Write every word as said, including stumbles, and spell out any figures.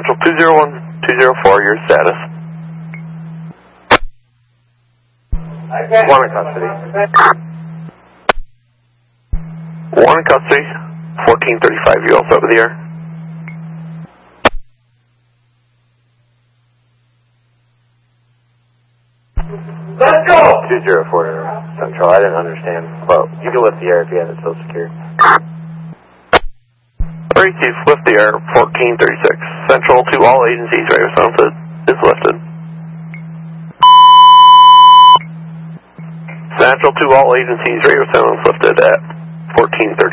Central two zero one two zero four, your status. One in custody. One in custody, fourteen thirty-five, you all set with the air? Let's go! two zero four Central, I didn't understand, but you can lift the air if you have it still secured. Alright, Chief, lift the air, fourteen thirty-six. Central to all agencies, radio sound is lifted. Central to all agencies, radio sound is lifted at fourteen thirty-six.